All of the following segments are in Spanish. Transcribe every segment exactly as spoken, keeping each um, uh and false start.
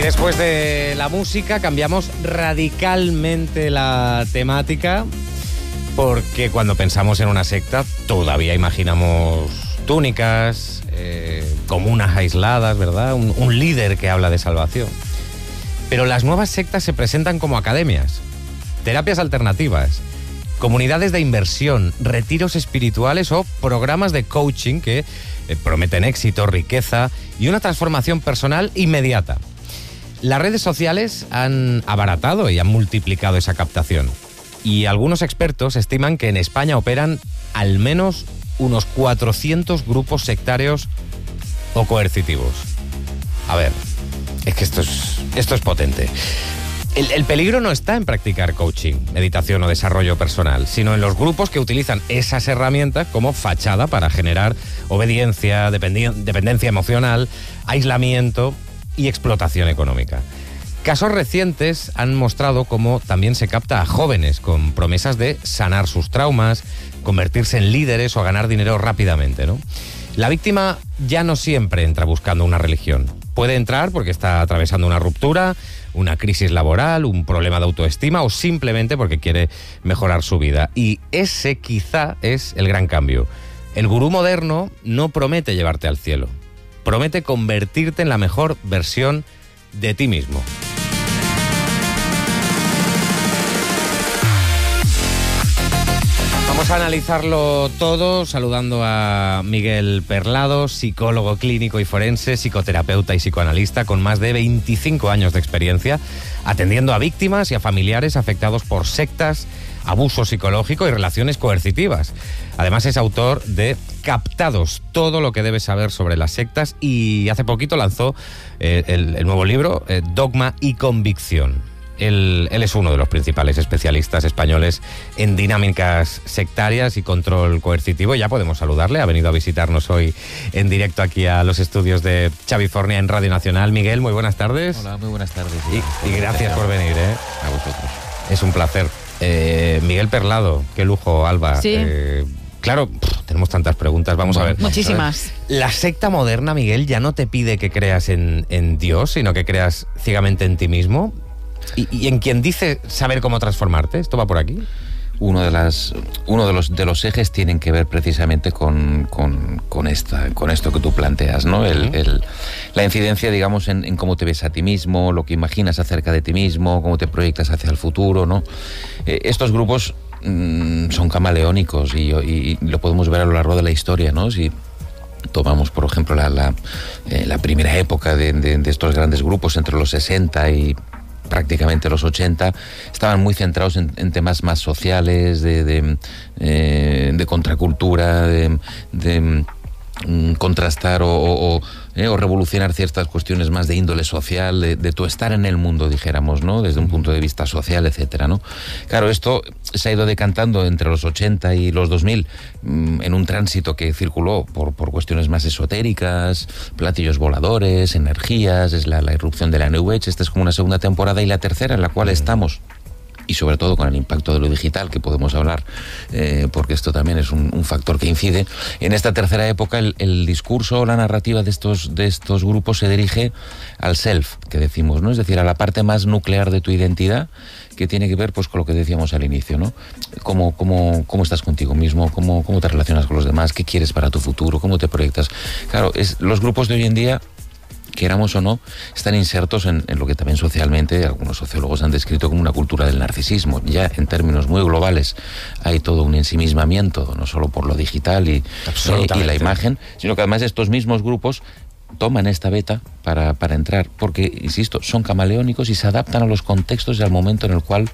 Después de la música cambiamos radicalmente la temática, porque cuando pensamos en una secta todavía imaginamos túnicas, eh, comunas aisladas, ¿verdad? Un, un líder que habla de salvación. Pero las nuevas sectas se presentan como academias, terapias alternativas, comunidades de inversión, retiros espirituales o programas de coaching que eh, prometen éxito, riqueza y una transformación personal inmediata. Las redes sociales han abaratado y han multiplicado esa captación. Y algunos expertos estiman que en España operan al menos unos cuatrocientos grupos sectarios o coercitivos. A ver, es que esto es, esto es potente. El, el peligro no está en practicar coaching, meditación o desarrollo personal, sino en los grupos que utilizan esas herramientas como fachada para generar obediencia, dependi- dependencia emocional, aislamiento y explotación económica. Casos recientes han mostrado cómo también se capta a jóvenes con promesas de sanar sus traumas, convertirse en líderes o ganar dinero rápidamente, ¿no? La víctima ya no siempre entra buscando una religión. Puede entrar porque está atravesando una ruptura, una crisis laboral, un problema de autoestima o simplemente porque quiere mejorar su vida. Y ese quizá es el gran cambio. El gurú moderno no promete llevarte al cielo. Promete convertirte en la mejor versión de ti mismo. Vamos a analizarlo todo saludando a Miguel Perlado, psicólogo clínico y forense, psicoterapeuta y psicoanalista con más de veinticinco años de experiencia atendiendo a víctimas y a familiares afectados por sectas, abuso psicológico y relaciones coercitivas. Además es autor de Captados, todo lo que debes saber sobre las sectas, y hace poquito lanzó eh, el, el nuevo libro eh, Dogma y Convicción. Él, él es uno de los principales especialistas españoles en dinámicas sectarias y control coercitivo. Ya podemos saludarle, ha venido a visitarnos hoy en directo aquí a los estudios de Chavifornia en Radio Nacional. Miguel, muy buenas tardes. Hola, muy buenas tardes. Y, y gracias por venir, ¿eh? A vosotros. Es un placer. Eh, Miguel Perlado, qué lujo, Alba. Sí. Eh, claro, pff, tenemos tantas preguntas, vamos a ver. Muchísimas. La secta moderna, Miguel, ya no te pide que creas en, en Dios, sino que creas ciegamente en ti mismo. Y, y en quien dice saber cómo transformarte. ¿Esto va por aquí? Uno de las uno de los de los ejes tienen que ver precisamente con, con, con esta con esto que tú planteas, ¿no? El, uh-huh. el, la incidencia, digamos, en, en cómo te ves a ti mismo, lo que imaginas acerca de ti mismo, cómo te proyectas hacia el futuro, ¿no? Eh, estos grupos mmm, son camaleónicos y, y, y lo podemos ver a lo largo de la historia, ¿no? Si tomamos, por ejemplo, la, la, eh, la primera época de, de, de estos grandes grupos entre los sesenta y prácticamente los ochenta, estaban muy centrados en, en temas más sociales, de, de, eh, de contracultura, de, de mm, contrastar o, o, eh, o revolucionar ciertas cuestiones más de índole social, de, de tu estar en el mundo, dijéramos, ¿no? Desde un punto de vista social, etcétera, ¿no? Claro, esto se ha ido decantando entre los ochenta y los dos mil mmm, en un tránsito que circuló por, por cuestiones más esotéricas, platillos voladores, energías, es la, la irrupción de la New Age. Esta es como una segunda temporada, y la tercera en la cual estamos, y sobre todo con el impacto de lo digital, que podemos hablar, eh, porque esto también es un, un factor que incide. En esta tercera época el, el discurso o la narrativa de estos, de estos grupos se dirige al self, que decimos, ¿no? Es decir, a la parte más nuclear de tu identidad, que tiene que ver pues con lo que decíamos al inicio, ¿no? Cómo, cómo, cómo estás contigo mismo, cómo, cómo te relacionas con los demás, qué quieres para tu futuro, cómo te proyectas. Claro, es, los grupos de hoy en día, queramos o no, están insertos en, en lo que también socialmente algunos sociólogos han descrito como una cultura del narcisismo. Ya en términos muy globales hay todo un ensimismamiento, no solo por lo digital y, eh, y la imagen, sino que además estos mismos grupos toman esta beta para, para entrar, porque, insisto, son camaleónicos y se adaptan a los contextos y al momento en el cual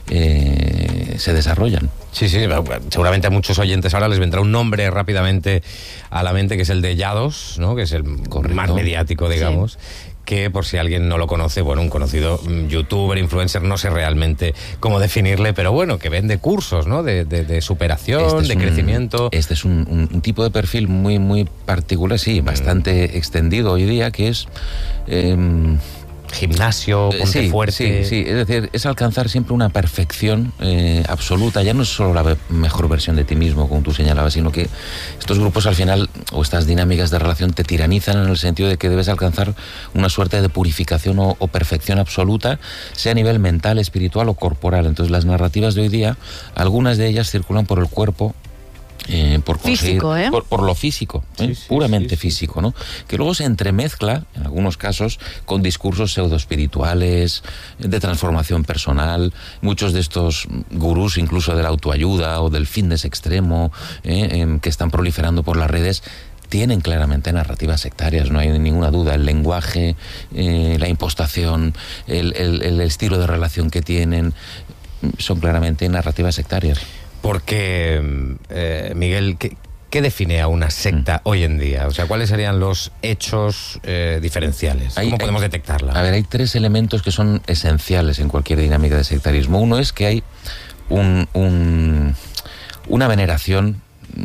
eh, se desarrollan. Sí, sí, seguramente a muchos oyentes ahora les vendrá un nombre rápidamente a la mente, que es el de Yados, ¿no? Que es el Correcto. Más mediático, digamos. Sí. Que, por si alguien no lo conoce, bueno, un conocido youtuber, influencer, no sé realmente cómo definirle, pero bueno, que vende cursos, ¿no? De, de, de superación, este de un, crecimiento. Este es un, un, un tipo de perfil muy, muy particular, sí, bastante mm. extendido hoy día, que es... Eh, gimnasio, ponte sí, fuerte. Sí, sí, es decir, es alcanzar siempre una perfección eh, absoluta. Ya no es solo la be- mejor versión de ti mismo, como tú señalabas, sino que estos grupos al final, o estas dinámicas de relación, te tiranizan en el sentido de que debes alcanzar una suerte de purificación o, o perfección absoluta, sea a nivel mental, espiritual o corporal. Entonces las narrativas de hoy día, algunas de ellas circulan por el cuerpo, Eh, por conseguir, físico, ¿eh? por, por lo físico, ¿eh? Sí, sí, puramente sí, sí. físico, ¿no? Que luego se entremezcla, en algunos casos, con discursos pseudoespirituales, de transformación personal. Muchos de estos gurús, incluso de la autoayuda o del fitness extremo, ¿eh? eh, que están proliferando por las redes, tienen claramente narrativas sectarias, no hay ninguna duda. El lenguaje, eh, la impostación, el, el, el estilo de relación que tienen, son claramente narrativas sectarias. Porque, eh, Miguel, ¿qué, ¿qué define a una secta mm. hoy en día? O sea, ¿cuáles serían los hechos eh, diferenciales? Hay, ¿Cómo podemos hay, detectarla? A ver, hay tres elementos que son esenciales en cualquier dinámica de sectarismo. Uno es que hay un, un, una veneración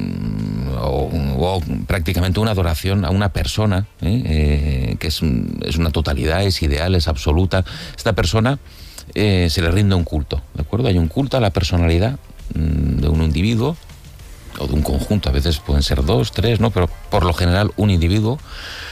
o, o prácticamente una adoración a una persona, ¿eh? Eh, que es, es una totalidad, es ideal, es absoluta. Esta persona eh, se le rinde un culto, ¿de acuerdo? Hay un culto a la personalidad de un individuo o de un conjunto, a veces pueden ser dos, tres, ¿no? Pero por lo general un individuo.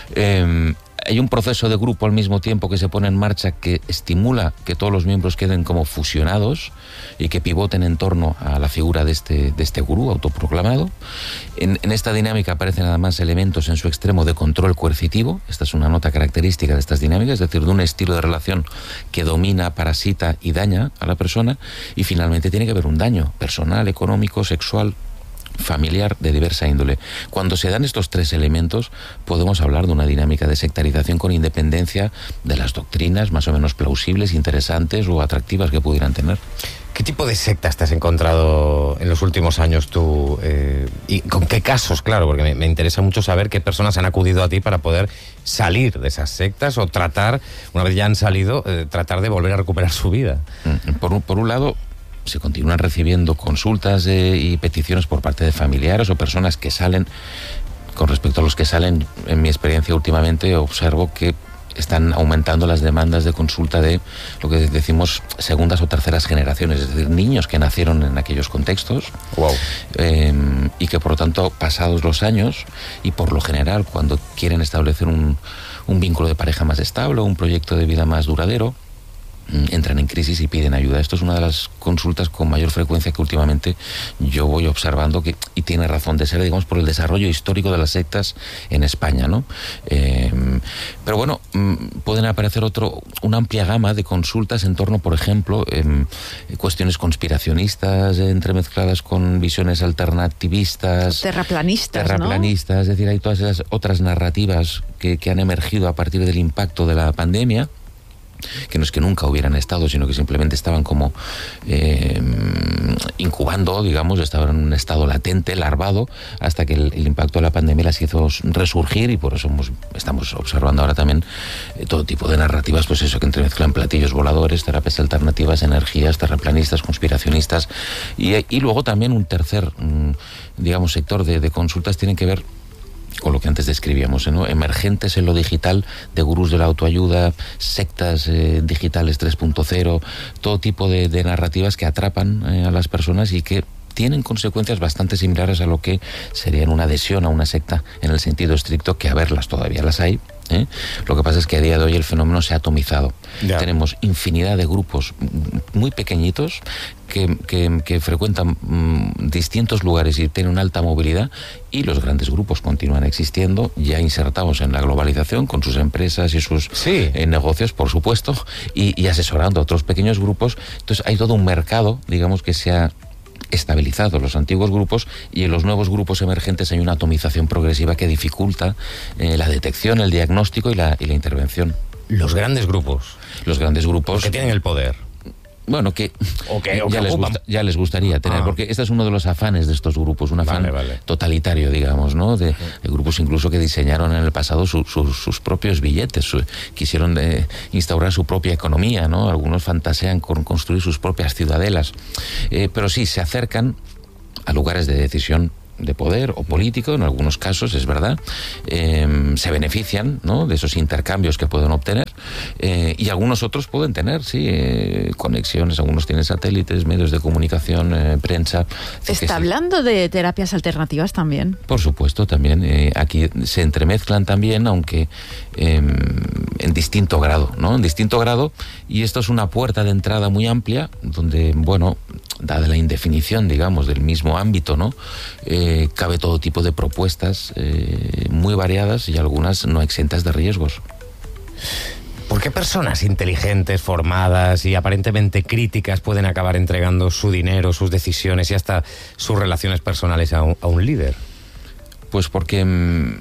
Eh, hay un proceso de grupo al mismo tiempo que se pone en marcha que estimula que todos los miembros queden como fusionados y que pivoten en torno a la figura de este, de este gurú autoproclamado. En, en esta dinámica aparecen además elementos en su extremo de control coercitivo. Esta es una nota característica de estas dinámicas, es decir, de un estilo de relación que domina, parasita y daña a la persona. Y finalmente tiene que haber un daño personal, económico, sexual, familiar, de diversa índole. Cuando se dan estos tres elementos, podemos hablar de una dinámica de sectarización con independencia de las doctrinas más o menos plausibles, interesantes o atractivas que pudieran tener. ¿Qué tipo de sectas te has encontrado en los últimos años tú? Eh, ¿Y con qué casos? Claro, porque me, me interesa mucho saber qué personas han acudido a ti para poder salir de esas sectas o tratar, una vez ya han salido, eh, tratar de volver a recuperar su vida. Por un, por un lado, se continúan recibiendo consultas de, y peticiones por parte de familiares o personas que salen. Con respecto a los que salen, en mi experiencia últimamente observo que están aumentando las demandas de consulta de lo que decimos segundas o terceras generaciones, es decir, niños que nacieron en aquellos contextos. Wow. eh, y que por lo tanto, pasados los años y por lo general cuando quieren establecer un, un vínculo de pareja más estable, un proyecto de vida más duradero, entran en crisis y piden ayuda. Esto es una de las consultas con mayor frecuencia que últimamente yo voy observando, que, y tiene razón de ser, digamos, por el desarrollo histórico de las sectas en España, ¿no? Eh, pero bueno, pueden aparecer otro, una amplia gama de consultas en torno, por ejemplo, eh, cuestiones conspiracionistas eh, entremezcladas con visiones alternativistas, terraplanistas, terraplanistas, ¿no? Es decir, hay todas esas otras narrativas que, que han emergido a partir del impacto de la pandemia, que no es que nunca hubieran estado, sino que simplemente estaban como eh, incubando, digamos, estaban en un estado latente, larvado, hasta que el, el impacto de la pandemia las hizo resurgir, y por eso hemos, estamos observando ahora también eh, todo tipo de narrativas, pues eso, que entremezclan platillos voladores, terapias alternativas, energías, terraplanistas, conspiracionistas, y, y luego también un tercer, digamos, sector de, de consultas tienen que ver con lo que antes describíamos, ¿no? Emergentes en lo digital, de gurús de la autoayuda, sectas eh, digitales tres punto cero, todo tipo de, de narrativas que atrapan eh, a las personas y que tienen consecuencias bastante similares a lo que serían una adhesión a una secta en el sentido estricto, que a verlas todavía las hay, ¿eh? Lo que pasa es que a día de hoy el fenómeno se ha atomizado. Ya. Tenemos infinidad de grupos muy pequeñitos que, que, que frecuentan mmm, distintos lugares y tienen una alta movilidad, y los grandes grupos continúan existiendo, ya insertados en la globalización con sus empresas y sus sí. eh, negocios, por supuesto, y, y asesorando a otros pequeños grupos. Entonces hay todo un mercado, digamos, que se ha estabilizado los antiguos grupos, y en los nuevos grupos emergentes hay una atomización progresiva que dificulta eh, la detección, el diagnóstico y la, y la intervención. Los grandes grupos. Los grandes grupos. Los que tienen el poder. Bueno, que, o que, o ya, que les gusta, ya les gustaría tener, ah. porque este es uno de los afanes de estos grupos, un afán vale, vale. totalitario, digamos, ¿no? De, de grupos incluso que diseñaron en el pasado su, su, sus propios billetes, su, quisieron eh, instaurar su propia economía, ¿no? Algunos fantasean con construir sus propias ciudadelas, eh, pero sí, se acercan a lugares de decisión de poder o político, en algunos casos, es verdad, eh, se benefician, ¿no?, de esos intercambios que pueden obtener, eh, y algunos otros pueden tener, sí, eh, conexiones, algunos tienen satélites, medios de comunicación, eh, prensa. ¿Está sí. hablando de terapias alternativas también? Por supuesto, también. Eh, aquí se entremezclan también, aunque eh, en distinto grado, ¿no? En distinto grado, y esto es una puerta de entrada muy amplia, donde, bueno, dada la indefinición, digamos, del mismo ámbito, ¿no?, eh, cabe todo tipo de propuestas eh, muy variadas y algunas no exentas de riesgos. ¿Por qué personas inteligentes, formadas y aparentemente críticas pueden acabar entregando su dinero, sus decisiones y hasta sus relaciones personales a un, a un líder? Pues porque mmm,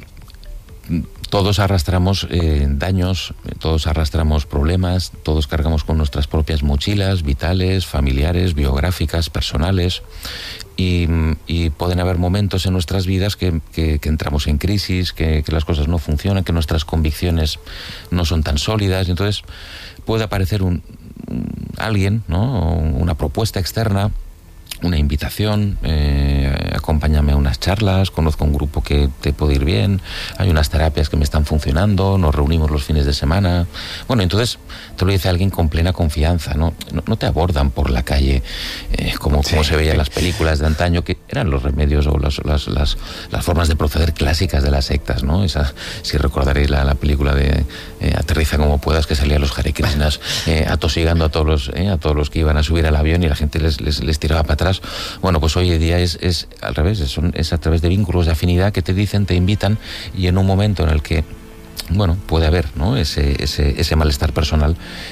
todos arrastramos eh, daños, todos arrastramos problemas, todos cargamos con nuestras propias mochilas vitales, familiares, biográficas, personales, y, y pueden haber momentos en nuestras vidas que, que, que entramos en crisis, que, que las cosas no funcionan, que nuestras convicciones no son tan sólidas, y entonces puede aparecer un, un alguien, ¿no?, una propuesta externa, una invitación, eh, acompáñame a unas charlas, conozco un grupo que te puede ir bien, hay unas terapias que me están funcionando, nos reunimos los fines de semana. Bueno, entonces te lo dice alguien con plena confianza, ¿no? No, no te abordan por la calle eh, como, como sí, se veía sí. en las películas de antaño, que eran los remedios o las, las, las, las formas de proceder clásicas de las sectas, ¿no? Esa, si recordaréis la, la película de eh, Aterriza como puedas, que salían los Hare Krishnas eh, atosigando a todos los eh, a todos los que iban a subir al avión y la gente les, les, les tiraba para atrás. Bueno, pues hoy en día es, es al revés, es, es a través de vínculos de afinidad que te dicen, te invitan, y en un momento en el que, bueno, puede haber, ¿no?, ese, ese, ese malestar personal,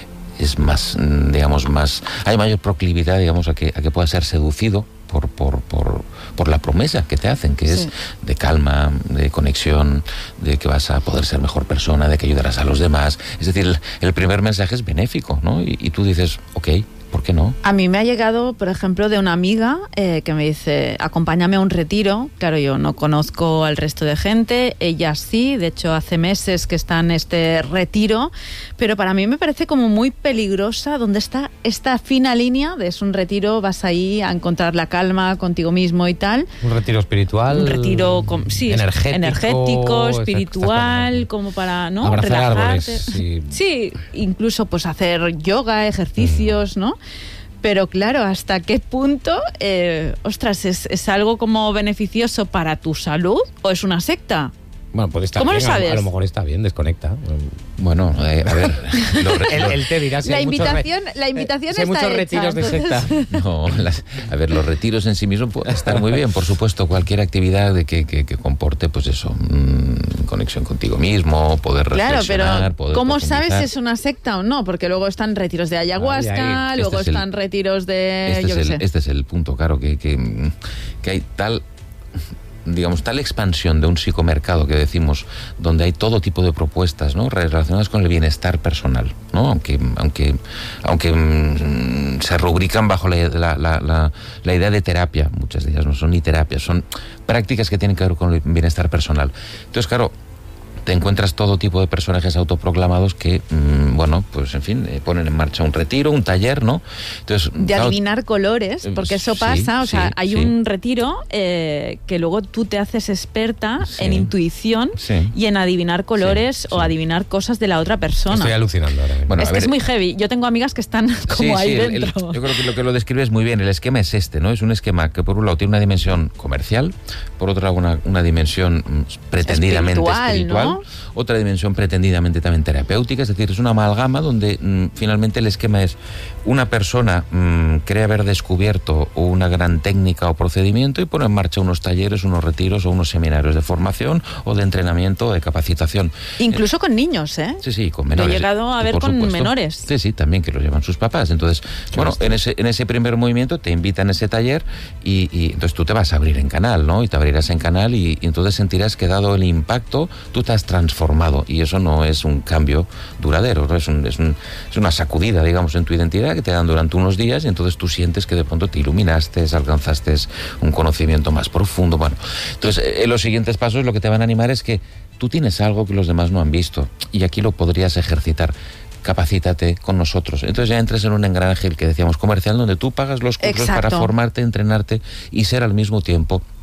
es más, digamos, más, hay mayor proclividad, digamos, a que, a que pueda ser seducido por, por, por, por la promesa que te hacen, que sí. es de calma, de conexión, de que vas a poder ser mejor persona, de que ayudarás a los demás. Es decir, el, el primer mensaje es benéfico, ¿no? Y, y tú dices, ok, ¿por qué no? A mí me ha llegado, por ejemplo, de una amiga eh, que me dice, acompáñame a un retiro. Claro, yo no conozco al resto de gente, ella sí, de hecho hace meses que está en este retiro, pero para mí me parece como muy peligrosa donde está esta fina línea de es un retiro, vas ahí a encontrar la calma contigo mismo y tal. Un retiro espiritual. Un retiro con, sí, energético, energético, espiritual, como para, ¿no?, abrazar relajarte. Árboles, sí. sí, incluso pues hacer yoga, ejercicios, mm. ¿no? Pero claro, ¿hasta qué punto, eh, ostras, es, es algo como beneficioso para tu salud o es una secta? Bueno, puede estar ¿Cómo bien, lo sabes? A, a lo mejor está bien, desconecta. Bueno, eh, a ver... Lo re, él, él te dirá si la, hay invitación, muchos, la invitación si hay está muchos hecha, retiros entonces... de secta. No, las, a ver, los retiros en sí mismos pueden estar muy bien, por supuesto, cualquier actividad de que, que, que comporte, pues eso, mmm, conexión contigo mismo, poder claro, reflexionar, pero poder ¿cómo profundizar. sabes si es una secta o no? Porque luego están retiros de ayahuasca, ahí, ahí. luego este están el, retiros de... Este, yo es qué el, sé. este es el punto, claro, que, que, que hay tal... digamos, tal expansión de un psicomercado que decimos, donde hay todo tipo de propuestas, ¿no?, relacionadas con el bienestar personal, ¿no?, aunque aunque aunque mmm, se rubrican bajo la, la, la, la, la idea de terapia, muchas de ellas no son ni terapias, son prácticas que tienen que ver con el bienestar personal. Entonces, claro, te encuentras todo tipo de personajes autoproclamados que, mmm, bueno, pues en fin, eh, ponen en marcha un retiro, un taller, ¿no? Entonces, de claro, adivinar colores, porque eso pasa, sí, o sea, sí, hay sí. un retiro eh, que luego tú te haces experta sí. en intuición sí. y en adivinar colores sí, o sí. adivinar cosas de la otra persona. Estoy alucinando ahora mismo. Bueno, es que ver, es muy heavy. Yo tengo amigas que están como sí, ahí sí, dentro. El, el, yo creo que lo que lo describes muy bien. El esquema es este, ¿no? Es un esquema que por un lado tiene una dimensión comercial, por otro lado una, una dimensión pretendidamente espiritual, espiritual ¿no? Otra dimensión pretendidamente también terapéutica, es decir, es una amalgama donde mmm, finalmente el esquema es una persona mmm, cree haber descubierto una gran técnica o procedimiento y pone en marcha unos talleres, unos retiros o unos seminarios de formación o de entrenamiento o de capacitación. Incluso eh, con niños, ¿eh? Sí, sí, con menores. Lo he llegado a ver con supuesto. menores. Sí, sí, también que los llevan sus papás. Entonces, Qué bueno, en ese, en ese primer movimiento te invitan a ese taller y, y entonces tú te vas a abrir en canal, ¿no? Y te abrirás en canal y, y entonces sentirás que dado el impacto, tú te has transformado y eso no es un cambio duradero, ¿no? es, un, es, un, es una sacudida, digamos, en tu identidad que te dan durante unos días y entonces tú sientes que de pronto te iluminaste, alcanzaste un conocimiento más profundo. Bueno, entonces eh, los siguientes pasos lo que te van a animar es que tú tienes algo que los demás no han visto y aquí lo podrías ejercitar. Capacítate con nosotros. Entonces ya entras en un engranaje que decíamos comercial donde tú pagas los cursos Exacto. para formarte, entrenarte y ser al mismo tiempo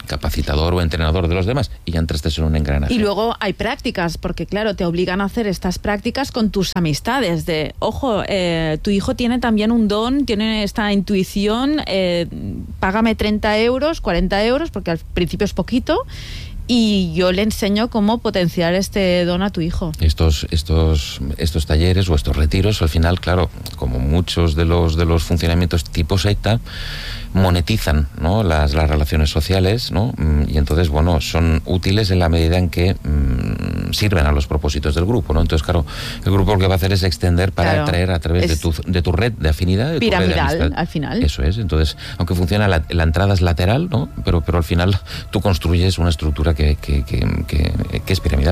capacitador o entrenador de los demás, y ya entraste en un engranaje. Y luego hay prácticas, porque claro, te obligan a hacer estas prácticas con tus amistades, de, ojo, eh, tu hijo tiene también un don, tiene esta intuición, eh, págame treinta euros, cuarenta euros, porque al principio es poquito, y yo le enseño cómo potenciar este don a tu hijo. Estos, estos, estos talleres o estos retiros, al final, claro, como muchos de los de los funcionamientos tipo secta, monetizan, ¿no?, las, las relaciones sociales, ¿no? Y entonces, bueno, son útiles en la medida en que mmm, sirven a los propósitos del grupo, ¿no? Entonces, claro, el grupo lo que va a hacer es extender para claro, atraer a través de tu, de tu red de afinidad, de piramidal, tu red de amistad. Al final. Eso es. Entonces, aunque funciona la, la entrada es lateral, ¿no?, pero, pero al final tú construyes una estructura que, que, que, que, que es piramidal.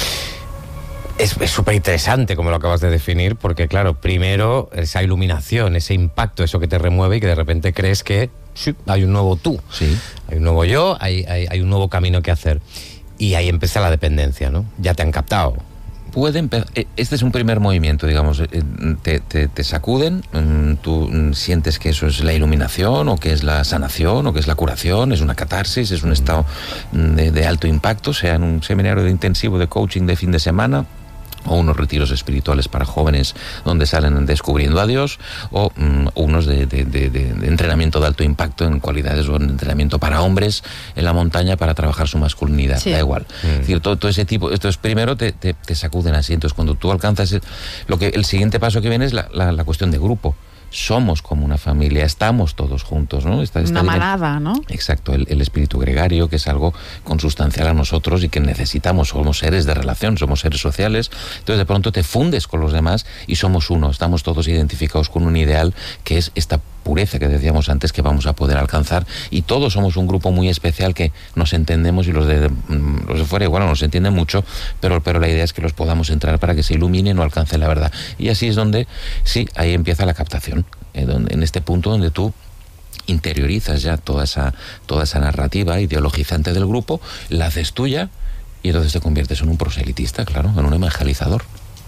Es súper interesante como lo acabas de definir, porque claro, primero esa iluminación, ese impacto, eso que te remueve y que de repente crees que sí, hay un nuevo tú, sí, hay un nuevo yo, hay, hay, hay un nuevo camino que hacer. Y ahí empieza la dependencia, ¿no? Ya te han captado. Puede empezar, este es un primer movimiento, digamos, te, te, te sacuden, tú sientes que eso es la iluminación, o que es la sanación, o que es la curación, es una catarsis, es un estado de, de alto impacto, sea en un seminario de intensivo de coaching de fin de semana, o unos retiros espirituales para jóvenes donde salen descubriendo a Dios, o um, unos de, de, de, de entrenamiento de alto impacto en cualidades, o en entrenamiento para hombres en la montaña para trabajar su masculinidad, sí. Da igual. Mm. Es decir, todo, todo ese tipo, esto es primero te, te, te sacuden así, entonces cuando tú alcanzas el, lo que el siguiente paso que viene es la, la, la cuestión de grupo. Somos como una familia, estamos todos juntos, ¿no? Esta, esta una manada, ¿no? Exacto, el, el espíritu gregario, que es algo consustancial a nosotros y que necesitamos, somos seres de relación, somos seres sociales, entonces de pronto te fundes con los demás y somos uno, estamos todos identificados con un ideal que es esta pureza que decíamos antes que vamos a poder alcanzar, y todos somos un grupo muy especial que nos entendemos, y los de, los de fuera igual no nos entienden mucho, pero, pero la idea es que los podamos entrar para que se iluminen o alcancen la verdad, y así es donde, sí, ahí empieza la captación, eh, donde, en este punto donde tú interiorizas ya toda esa, toda esa narrativa ideologizante del grupo, la haces tuya, y entonces te conviertes en un proselitista, claro, en un evangelizador.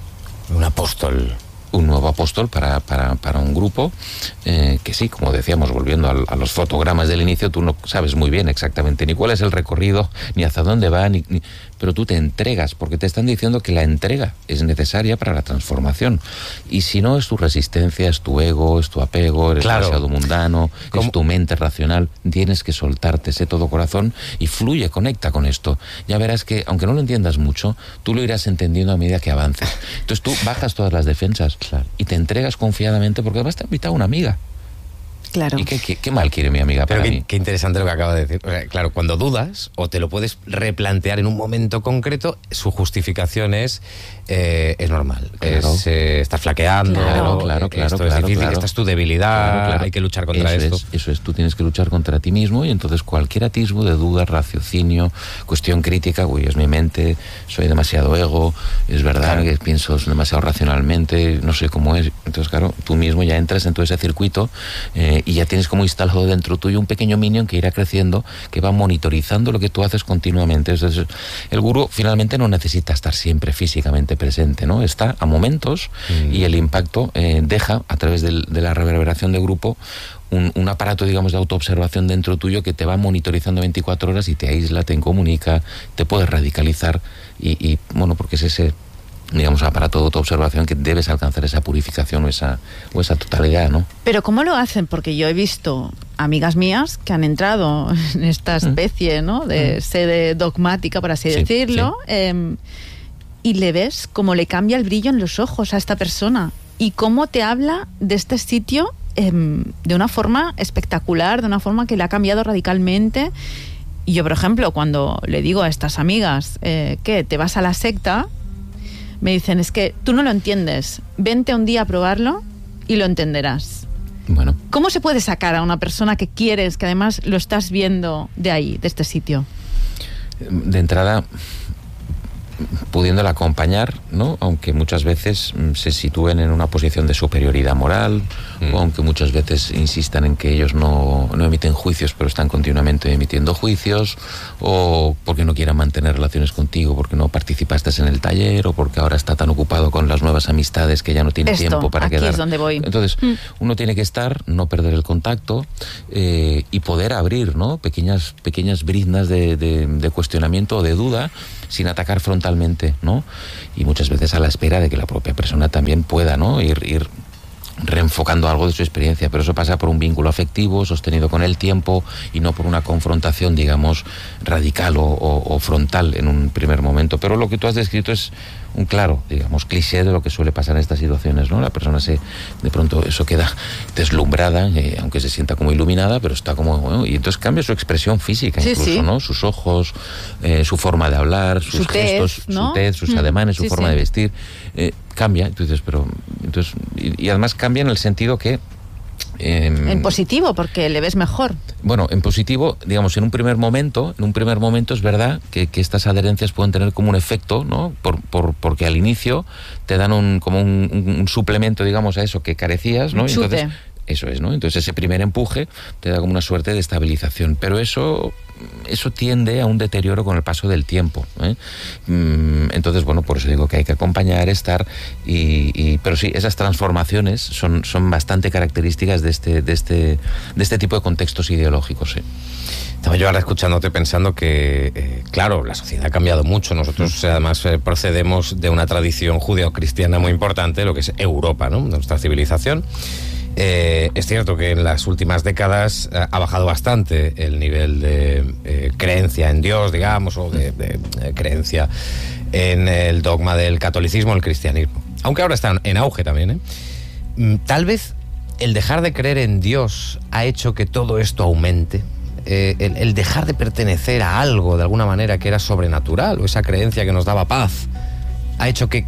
Un apóstol. Un nuevo apóstol para, para, para un grupo eh, que sí, como decíamos, volviendo a, a los fotogramas del inicio, tú no sabes muy bien exactamente ni cuál es el recorrido, ni hacia dónde va, ni, ni, pero tú te entregas, porque te están diciendo que la entrega es necesaria para la transformación. Y si no, es tu resistencia, es tu ego, es tu apego, eres claro. demasiado mundano, ¿Cómo? Es tu mente racional. Tienes que soltarte ese todo corazón y fluye, conecta con esto. Ya verás que, aunque no lo entiendas mucho, tú lo irás entendiendo a medida que avances. Entonces tú bajas todas las defensas. Claro. Y te entregas confiadamente, porque además te ha invitado una amiga. Claro. ¿Y qué, qué, qué mal quiere mi amiga Pero para qué, mí? Qué interesante lo que acaba de decir. Claro, cuando dudas, o te lo puedes replantear en un momento concreto, su justificación es eh, es normal. Claro. Es, eh, estás flaqueando, claro, claro, claro, esto claro, es difícil, claro. esta es tu debilidad, claro, claro. hay que luchar contra eso esto. Es, eso es, tú tienes que luchar contra ti mismo, y entonces cualquier atisbo de duda, raciocinio, cuestión crítica, uy, es mi mente, soy demasiado ego, es verdad claro. que pienso demasiado racionalmente, no sé cómo es. Entonces, claro, tú mismo ya entras en todo ese circuito eh, y ya tienes como instalado dentro tuyo un pequeño minion que irá creciendo, que va monitorizando lo que tú haces continuamente. Entonces, el gurú finalmente no necesita estar siempre físicamente presente, ¿no? Está a momentos mm. y el impacto eh, deja, a través del, de la reverberación de grupo, un, un aparato, digamos, de autoobservación dentro tuyo que te va monitorizando veinticuatro horas y te aísla, te incomunica, te puedes radicalizar y, y bueno, porque es ese, digamos, aparato de autoobservación que debes alcanzar esa purificación o esa, o esa totalidad, ¿no? Pero ¿cómo lo hacen? Porque yo he visto amigas mías que han entrado en esta especie, ¿no?, de sede dogmática, por así sí, decirlo, sí. Eh, y le ves cómo le cambia el brillo en los ojos a esta persona y cómo te habla de este sitio eh, de una forma espectacular, de una forma que le ha cambiado radicalmente. Y yo, por ejemplo, cuando le digo a estas amigas eh, que te vas a la secta, me dicen, es que tú no lo entiendes, vente un día a probarlo y lo entenderás. Bueno. ¿Cómo se puede sacar a una persona que quieres, que además lo estás viendo de ahí, de este sitio? De entrada, pudiéndola acompañar, ¿no? Aunque muchas veces se sitúen en una posición de superioridad moral, mm. o aunque muchas veces insistan en que ellos no, no emiten juicios, pero están continuamente emitiendo juicios, o porque no quieran mantener relaciones contigo, porque no participaste en el taller, o porque ahora está tan ocupado con las nuevas amistades que ya no tiene Esto, tiempo para aquí quedar. Es donde voy. Entonces, mm. uno tiene que estar, no perder el contacto, eh, y poder abrir, ¿no? Pequeñas, pequeñas briznas de, de, de cuestionamiento o de duda, sin atacar frontalmente, ¿no? Y muchas veces a la espera de que la propia persona también pueda, ¿no? Ir, ir reenfocando algo de su experiencia, pero eso pasa por un vínculo afectivo sostenido con el tiempo y no por una confrontación, digamos, radical o, o, o frontal en un primer momento. Pero lo que tú has descrito es un claro, digamos, cliché de lo que suele pasar en estas situaciones, ¿no? La persona se, de pronto eso queda deslumbrada, eh, aunque se sienta como iluminada, pero está como, bueno, y entonces cambia su expresión física, sí, incluso, sí. ¿no? Sus ojos, eh, su forma de hablar, sus su gestos, tez, ¿no? su tez, sus mm. ademanes, su sí, forma sí. de vestir, eh, cambia. Entonces, pero, entonces, y, y además cambia en el sentido que Eh, en positivo, porque le ves mejor. Bueno, en positivo, digamos, en un primer momento, en un primer momento es verdad que, que estas adherencias pueden tener como un efecto, ¿no? Por, por, porque al inicio te dan un, como un, un, un suplemento, digamos, a eso que carecías, ¿no? Un chute. Entonces, eso es, ¿no? Entonces ese primer empuje te da como una suerte de estabilización, pero eso eso tiende a un deterioro con el paso del tiempo, ¿eh? Entonces, bueno, por eso digo que hay que acompañar, estar y, y pero sí, esas transformaciones son, son bastante características de este, de este, de este tipo de contextos ideológicos, ¿sí? Estaba yo ahora escuchándote pensando que, eh, claro, la sociedad ha cambiado mucho. Nosotros, además, eh, procedemos de una tradición judeo-cristiana muy importante, lo que es Europa, ¿no? Nuestra civilización. Eh, es cierto que en las últimas décadas eh, ha bajado bastante el nivel de eh, creencia en Dios, digamos, o de, de, de creencia en el dogma del catolicismo, el cristianismo. Aunque ahora está en auge también, ¿eh? Tal vez el dejar de creer en Dios ha hecho que todo esto aumente. Eh, el, el dejar de pertenecer a algo de alguna manera que era sobrenatural, o esa creencia que nos daba paz, ha hecho que,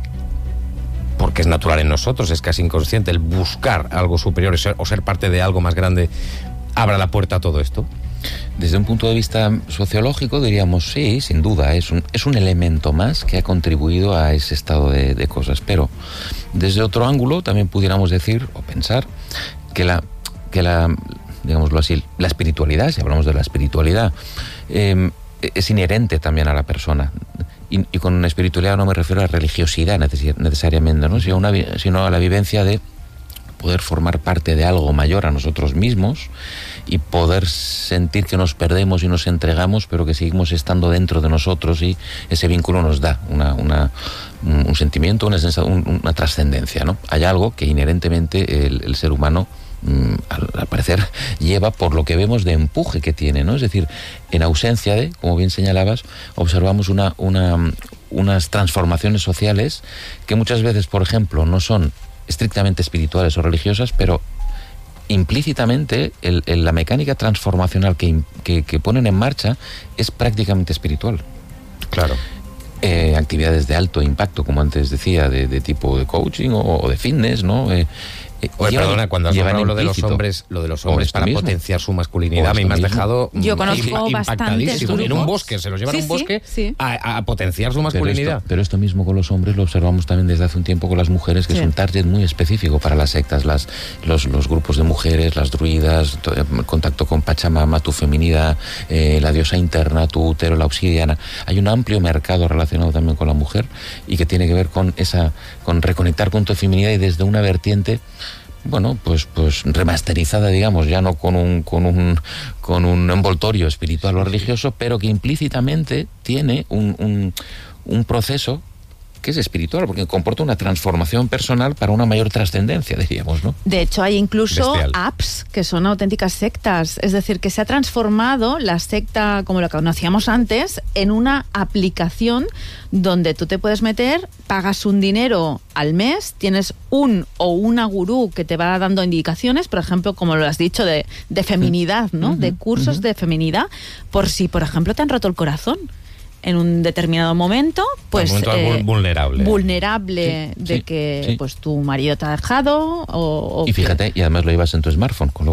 porque es natural en nosotros, es casi inconsciente, el buscar algo superior o ser, o ser parte de algo más grande, abra la puerta a todo esto. Desde un punto de vista sociológico diríamos sí, sin duda, es un, es un elemento más que ha contribuido a ese estado de, de cosas, pero desde otro ángulo también pudiéramos decir o pensar que la, que la digámoslo así, la espiritualidad, si hablamos de la espiritualidad, eh, es inherente también a la persona. Y, y con espiritualidad no me refiero a religiosidad neces- necesariamente, ¿no? Sino, una, sino a la vivencia de poder formar parte de algo mayor a nosotros mismos y poder sentir que nos perdemos y nos entregamos, pero que seguimos estando dentro de nosotros, y ese vínculo nos da una, una, un, un sentimiento, una, un, una trascendencia, ¿no? Hay algo que inherentemente el, el ser humano, Al, al parecer, lleva, por lo que vemos, de empuje que tiene, ¿no? Es decir, en ausencia de, como bien señalabas, observamos una, una, unas transformaciones sociales que muchas veces, por ejemplo, no son estrictamente espirituales o religiosas, pero implícitamente el, el, la mecánica transformacional que, que, que ponen en marcha es prácticamente espiritual. Claro. Eh, actividades de alto impacto, como antes decía, de, de tipo de coaching o, o de fitness, ¿no? Eh, Oye, llevan, perdona, cuando has hablado lo de los hombres, lo de los hombres para mismo. potenciar su masculinidad, a mí me has dejado Yo conozco bastantes grupos. En un bosque, se los llevan sí, a un bosque sí, sí. A, a potenciar su masculinidad. Pero esto, pero esto mismo con los hombres lo observamos también desde hace un tiempo con las mujeres, que sí. es un target muy específico para las sectas, las, los, los grupos de mujeres, las druidas, todo, el contacto con Pachamama, tu feminidad, eh, la diosa interna, tu útero, la obsidiana. Hay un amplio mercado relacionado también con la mujer y que tiene que ver con esa, con reconectar con tu feminidad, y desde una vertiente, bueno, pues, pues remasterizada, digamos, ya no con un, con un, con un envoltorio espiritual o religioso, pero que implícitamente tiene un, un, un proceso que es espiritual, porque comporta una transformación personal para una mayor trascendencia, diríamos, ¿no? De hecho, hay incluso Bestial. apps que son auténticas sectas, es decir, que se ha transformado la secta, como la conocíamos antes, en una aplicación donde tú te puedes meter, pagas un dinero al mes, tienes un o una gurú que te va dando indicaciones, por ejemplo, como lo has dicho, de, de feminidad, ¿no? Uh-huh, de cursos uh-huh. de feminidad, por si, por ejemplo, te han roto el corazón en un determinado momento, pues un momento eh, vulnerable, vulnerable sí, de sí, que sí. pues tu marido te ha dejado o, o y fíjate, que... y además lo llevas en tu smartphone, con lo cual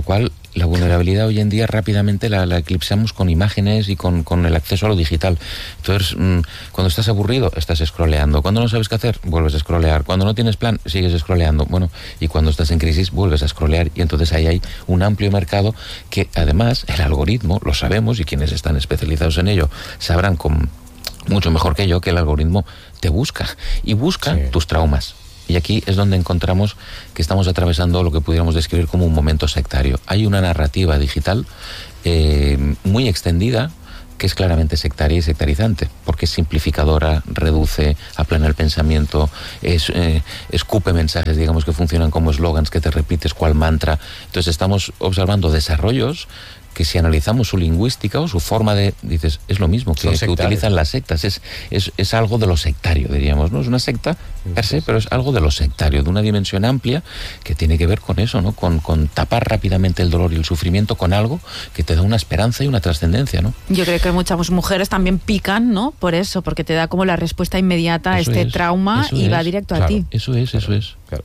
La vulnerabilidad hoy en día rápidamente la, la eclipsamos con imágenes y con, con el acceso a lo digital. Entonces, mmm, cuando estás aburrido, estás scrolleando. Cuando no sabes qué hacer, vuelves a scrollear. Cuando no tienes plan, sigues scrolleando. Bueno, y cuando estás en crisis, vuelves a scrollear. Y entonces ahí hay un amplio mercado que, además, el algoritmo, lo sabemos, y quienes están especializados en ello sabrán con mucho mejor que yo que el algoritmo te busca. Y busca sí. tus traumas. Y aquí es donde encontramos que estamos atravesando lo que pudiéramos describir como un momento sectario. Hay una narrativa digital eh, muy extendida que es claramente sectaria y sectarizante, porque es simplificadora, reduce, aplana el pensamiento, es, eh, escupe mensajes, digamos, que funcionan como eslogans que te repites cual mantra. Entonces estamos observando desarrollos que si analizamos su lingüística o su forma de, dices, es lo mismo que, que utilizan las sectas, es, es, es algo de lo sectario, diríamos, ¿no? Es una secta per se, pero es algo de lo sectario, de una dimensión amplia que tiene que ver con eso, ¿no? Con, con tapar rápidamente el dolor y el sufrimiento con algo que te da una esperanza y una trascendencia, ¿no? Yo creo que muchas mujeres también pican, ¿no? Por eso, porque te da como la respuesta inmediata a eso este es, trauma y es, va directo claro, a ti. Eso es, claro, eso es. Claro.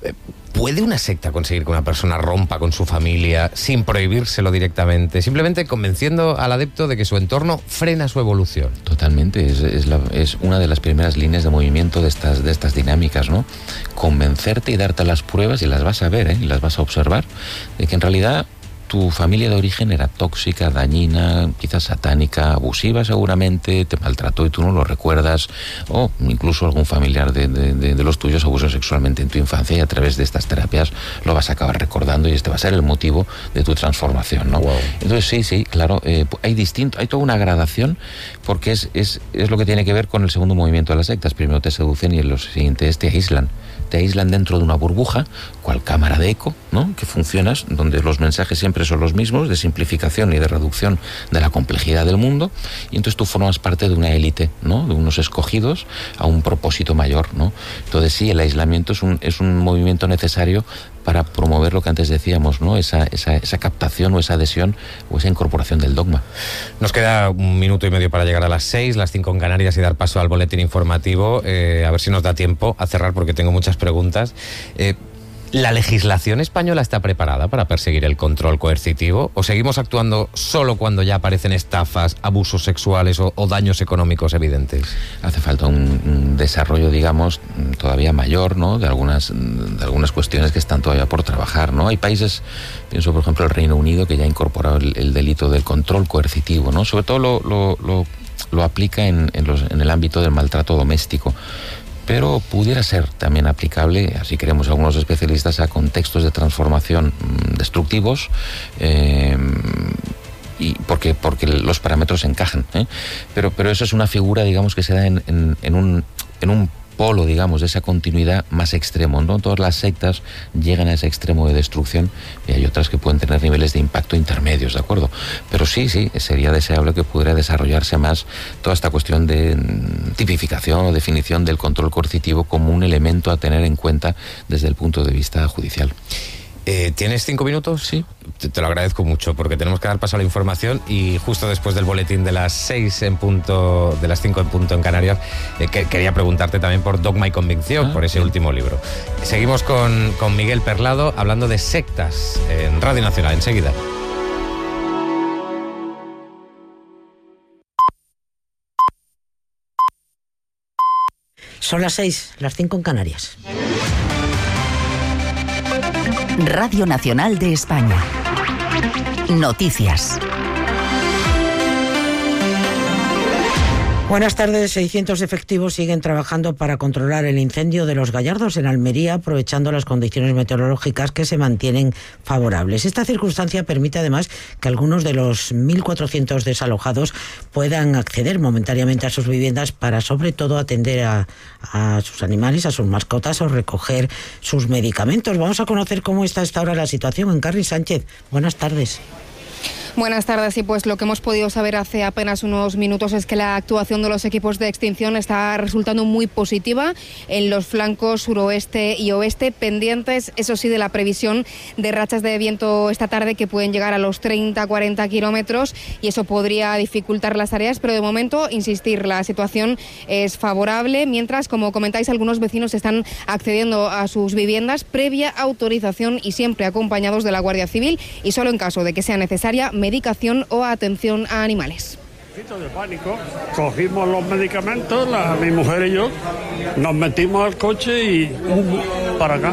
¿Puede una secta conseguir que una persona rompa con su familia sin prohibírselo directamente, simplemente convenciendo al adepto de que su entorno frena su evolución? Totalmente, es, es, la, es una de las primeras líneas de movimiento de estas, de estas dinámicas, ¿no? Convencerte y darte las pruebas, y las vas a ver, ¿eh? Y las vas a observar, de que en realidad tu familia de origen era tóxica, dañina, quizás satánica, abusiva seguramente, te maltrató y tú no lo recuerdas, o incluso algún familiar de, de, de, de los tuyos abusó sexualmente en tu infancia, y a través de estas terapias lo vas a acabar recordando, y este va a ser el motivo de tu transformación, ¿no? Wow. Entonces sí, sí, claro, eh, hay distinto, hay toda una gradación, porque es, es, es lo que tiene que ver con el segundo movimiento de las sectas. Primero te seducen y en los siguientes te aíslan. Te aíslan dentro de una burbuja, cual cámara de eco, ¿no? Que funcionas, donde los mensajes siempre son los mismos, de simplificación y de reducción de la complejidad del mundo, y entonces tú formas parte de una élite, ¿no? De unos escogidos a un propósito mayor, ¿no? Entonces sí, el aislamiento es un, es un movimiento necesario para promover lo que antes decíamos, ¿no? Esa, esa, esa captación o esa adhesión o esa incorporación del dogma. Nos queda un minuto y medio para llegar a las seis, las cinco en Canarias, y dar paso al boletín informativo. Eh, a ver si nos da tiempo a cerrar, porque tengo muchas preguntas. Eh, ¿La legislación española está preparada para perseguir el control coercitivo? ¿O seguimos actuando solo cuando ya aparecen estafas, abusos sexuales o, o daños económicos evidentes? Hace falta un, un desarrollo, digamos, todavía mayor, ¿no? De algunas, de algunas cuestiones que están todavía por trabajar, ¿no? Hay países, pienso por ejemplo el Reino Unido, que ya ha incorporado el, el delito del control coercitivo, ¿no? Sobre todo lo, lo, lo, lo aplica en, en, los, en el ámbito del maltrato doméstico. Pero pudiera ser también aplicable, así creemos algunos especialistas, a contextos de transformación mmm, destructivos, eh, y porque, porque los parámetros encajan, ¿eh? Pero, pero eso es una figura, digamos, que se da en, en, en un, en un polo, digamos, de esa continuidad más extremo, ¿no? Todas las sectas llegan a ese extremo de destrucción, y hay otras que pueden tener niveles de impacto intermedios, ¿de acuerdo? Pero sí, sí, sería deseable que pudiera desarrollarse más toda esta cuestión de tipificación o definición del control coercitivo como un elemento a tener en cuenta desde el punto de vista judicial. Eh, ¿Tienes cinco minutos? Sí. Te, te lo agradezco mucho, porque tenemos que dar paso a la información, y justo después del boletín de las seis en punto, de las cinco en punto en Canarias, eh, que, quería preguntarte también por Dogma y Convicción, ah, por ese bien. último libro. Seguimos con, con Miguel Perlado hablando de sectas en Radio Nacional, enseguida. Son las seis, las cinco en Canarias. Radio Nacional de España. Noticias. Buenas tardes. seiscientos efectivos siguen trabajando para controlar el incendio de Los Gallardos en Almería, aprovechando las condiciones meteorológicas que se mantienen favorables. Esta circunstancia permite además que algunos de los mil cuatrocientos desalojados puedan acceder momentáneamente a sus viviendas para, sobre todo, atender a, a sus animales, a sus mascotas, o recoger sus medicamentos. Vamos a conocer cómo está hasta ahora la situación en Carri Sánchez. Buenas tardes. Buenas tardes. Y pues lo que hemos podido saber hace apenas unos minutos es que la actuación de los equipos de extinción está resultando muy positiva en los flancos suroeste y oeste, pendientes, eso sí, de la previsión de rachas de viento esta tarde que pueden llegar a los treinta a cuarenta kilómetros, y eso podría dificultar las tareas, pero de momento, insistir, la situación es favorable, mientras, como comentáis, algunos vecinos están accediendo a sus viviendas previa autorización y siempre acompañados de la Guardia Civil, y solo en caso de que sea necesaria medicación o atención a animales. De pánico, cogimos los medicamentos, la, mi mujer y yo, nos metimos al coche y uh, para acá.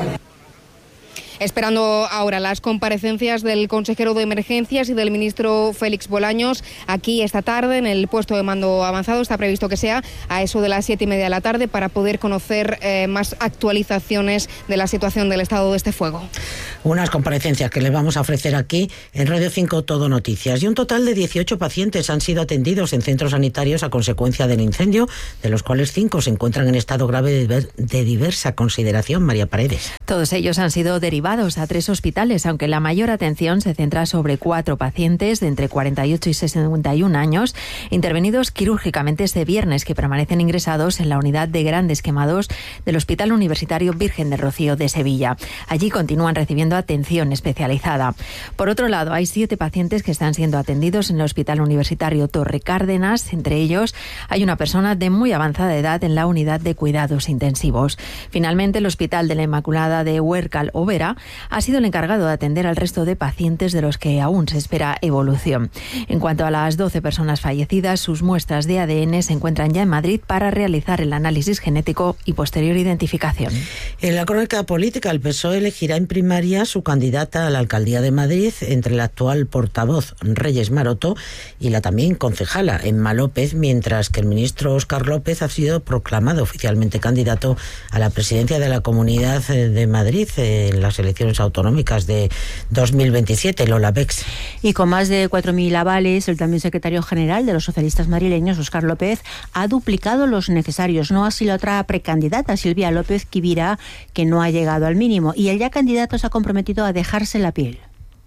Esperando ahora las comparecencias del consejero de emergencias y del ministro Félix Bolaños aquí esta tarde en el puesto de mando avanzado. Está previsto que sea a eso de las siete y media de la tarde para poder conocer eh, más actualizaciones de la situación del estado de este fuego. Unas comparecencias que les vamos a ofrecer aquí en Radio cinco Todo Noticias. Y un total de dieciocho pacientes han sido atendidos en centros sanitarios a consecuencia del incendio, de los cuales cinco se encuentran en estado grave de diversa consideración. María Paredes. Todos ellos han sido derivados a tres hospitales, aunque la mayor atención se centra sobre cuatro pacientes de entre cuarenta y ocho y sesenta y un años, intervenidos quirúrgicamente este viernes, que permanecen ingresados en la unidad de grandes quemados del Hospital Universitario Virgen del Rocío de Sevilla. Allí continúan recibiendo atención especializada. Por otro lado, hay siete pacientes que están siendo atendidos en el Hospital Universitario Torre Cárdenas. Entre ellos hay una persona de muy avanzada edad en la unidad de cuidados intensivos. Finalmente, el Hospital de la Inmaculada de Huércal Overa ha sido el encargado de atender al resto de pacientes de los que aún se espera evolución. En cuanto a las doce personas fallecidas, sus muestras de A D N se encuentran ya en Madrid para realizar el análisis genético y posterior identificación. En la crónica política, el P S O E elegirá en primaria su candidata a la alcaldía de Madrid entre la actual portavoz Reyes Maroto y la también concejala Emma López, mientras que el ministro Óscar López ha sido proclamado oficialmente candidato a la presidencia de la Comunidad de Madrid en las elecciones autonómicas de dos mil veintisiete, Lola Bex. Y con más de cuatro mil avales, el también secretario general de los socialistas madrileños, Óscar López, ha duplicado los necesarios. No así la otra precandidata, Silvia López Quivira, que no ha llegado al mínimo. Y el ya candidato se ha comprometido a dejarse la piel.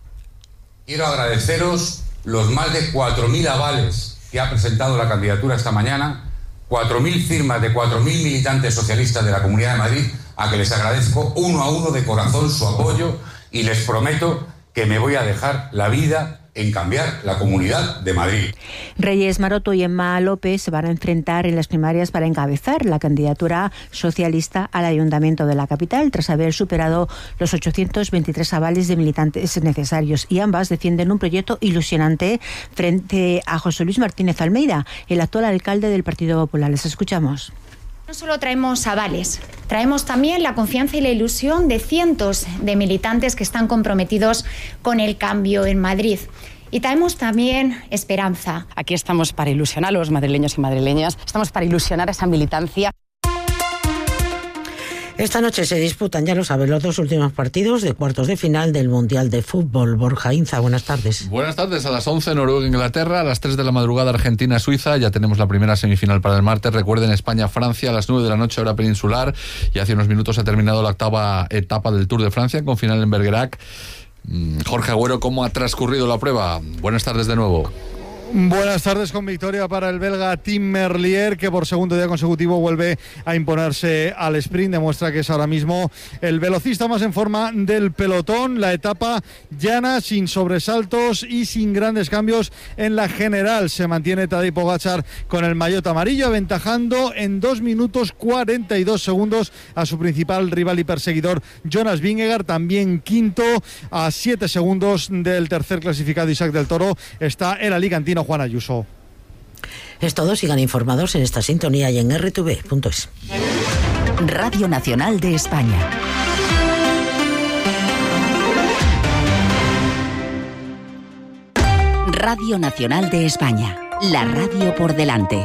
Quiero agradeceros los más de cuatro mil avales que ha presentado la candidatura esta mañana, cuatro mil firmas de cuatro mil militantes socialistas de la Comunidad de Madrid, a que les agradezco uno a uno de corazón su apoyo, y les prometo que me voy a dejar la vida en cambiar la Comunidad de Madrid. Reyes Maroto y Emma López se van a enfrentar en las primarias para encabezar la candidatura socialista al Ayuntamiento de la capital, tras haber superado los ochocientos veintitrés avales de militantes necesarios, y ambas defienden un proyecto ilusionante frente a José Luis Martínez Almeida, el actual alcalde del Partido Popular. Les escuchamos. No solo traemos avales, traemos también la confianza y la ilusión de cientos de militantes que están comprometidos con el cambio en Madrid. Y traemos también esperanza. Aquí estamos para ilusionar a los madrileños y madrileñas, estamos para ilusionar a esa militancia. Esta noche se disputan, ya lo saben, los dos últimos partidos de cuartos de final del Mundial de Fútbol. Borja Inza, buenas tardes. Buenas tardes. A las once Noruega-Inglaterra, a las tres de la madrugada Argentina-Suiza. Ya tenemos la primera semifinal para el martes. Recuerden, España-Francia a las nueve de la noche, hora peninsular. Y hace unos minutos ha terminado la octava etapa del Tour de Francia con final en Bergerac. Jorge Agüero, ¿cómo ha transcurrido la prueba? Buenas tardes de nuevo. Buenas tardes, con victoria para el belga Tim Merlier, que por segundo día consecutivo vuelve a imponerse al sprint. Demuestra que es ahora mismo el velocista más en forma del pelotón. La etapa llana, sin sobresaltos y sin grandes cambios en la general. Se mantiene Tadej Pogačar con el maillot amarillo, aventajando en dos minutos cuarenta y dos segundos a su principal rival y perseguidor Jonas Vingegaard, también quinto, a siete segundos del tercer clasificado Isaac del Toro. Está el alicantino Juan Ayuso. Es todo, sigan informados en esta sintonía y en erre te ve punto es. Radio Nacional de España. Radio Nacional de España, la radio por delante.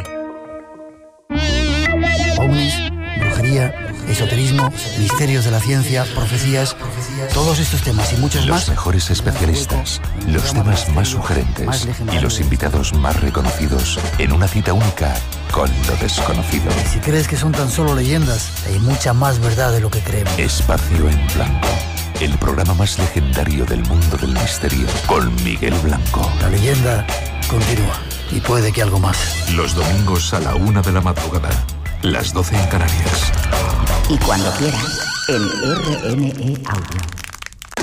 Ovnis, brujería, esoterismo, misterios de la ciencia, profecías, todos estos temas y muchos más. Los mejores especialistas, los temas más sugerentes y los invitados más reconocidos en una cita única con lo desconocido. Si crees que son tan solo leyendas, hay mucha más verdad de lo que creemos. Espacio en Blanco, el programa más legendario del mundo del misterio, con Miguel Blanco. La leyenda continúa y puede que algo más. Los domingos a la una de la madrugada, las doce en Canarias. Y cuando quieras, en R N E Audio.